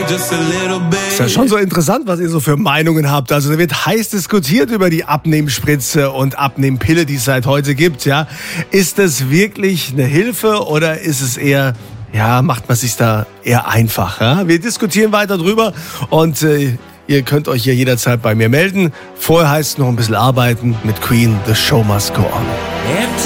Ist ja schon so interessant, was ihr so für Meinungen habt. Also da wird heiß diskutiert über die Abnehmspritze und Abnehmpille, die es seit heute gibt. Ja, ist das wirklich eine Hilfe oder ist es eher, ja, macht man sich da eher einfach? Ja? Wir diskutieren weiter drüber und ihr könnt euch hier jederzeit bei mir melden. Vorher heißt es noch ein bisschen arbeiten mit Queen. The Show Must Go On.